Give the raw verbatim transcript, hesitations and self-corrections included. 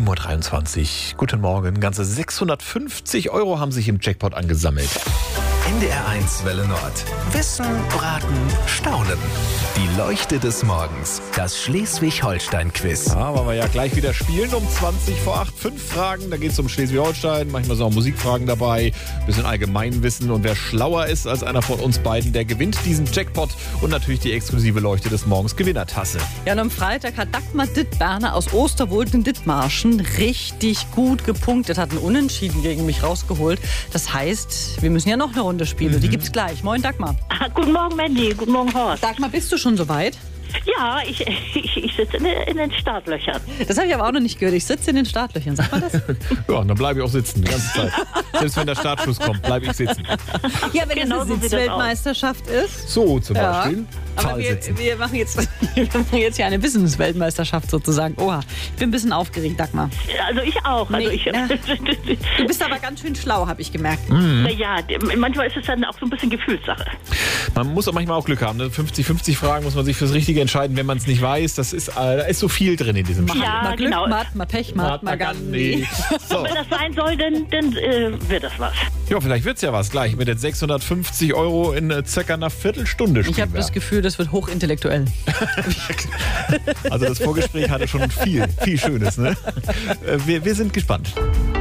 Uhr dreiundzwanzig. Guten Morgen. Ganze sechshundertfünfzig Euro haben sich im Jackpot angesammelt. N D R eins Welle Nord. Wissen, Raten, Staunen. Die Leuchte des Morgens. Das Schleswig-Holstein-Quiz. Ja, wollen wir ja gleich wieder spielen um zwanzig vor acht. Fünf Fragen, da geht es um Schleswig-Holstein. Manchmal sind auch Musikfragen dabei, bisschen Allgemeinwissen. Und wer schlauer ist als einer von uns beiden, der gewinnt diesen Jackpot und natürlich die exklusive Leuchte des Morgens Gewinnertasse. Ja, und am Freitag hat Dagmar Dittberner aus Osterwolden Dithmarschen richtig gut gepunktet, hat einen Unentschieden gegen mich rausgeholt. Das heißt, wir müssen ja noch eine Runde spielen. Mhm. Die gibt's gleich. Moin, Dagmar. Ah, guten Morgen, Mandy. Guten Morgen, Horst. Dagmar, bist du schon soweit? Ja, ich, ich, ich sitze in, in den Startlöchern. Das habe ich aber auch noch nicht gehört. Ich sitze in den Startlöchern. Sagt man das? Ja, dann bleibe ich auch sitzen die ganze Zeit. Selbst wenn der Startschuss kommt, bleibe ich sitzen. Ja, wenn Genau es so eine sieht das Sitzweltmeisterschaft ist. So zum Ja. Beispiel. Aber wir, Pfahlsitzen. wir, machen jetzt, wir machen jetzt hier eine Wissensweltmeisterschaft sozusagen. Oha, ich bin ein bisschen aufgeregt, Dagmar. Also ich auch. Also Nee, ich, na. Du bist aber ganz schön schlau, habe ich gemerkt. ja, manchmal ist es dann auch so ein bisschen Gefühlssache. Man muss auch manchmal auch Glück haben. Ne? fünfzig fünfzig Fragen muss man sich fürs Richtige entscheiden, wenn man es nicht weiß. Das ist, äh, da ist so viel drin in diesem Spiel. Ja, mal Glück, genau. mal, mal Pech, mal, mal gar nicht. So. Wenn das sein soll, dann, dann äh, wird das was. Ja, vielleicht wird's ja was gleich mit den sechshundertfünfzig Euro in äh, circa einer Viertelstunde spielen Ich habe wir. das Gefühl, das wird hochintellektuell. Also das Vorgespräch hatte schon viel, viel Schönes. Ne? Äh, Wir, wir sind gespannt.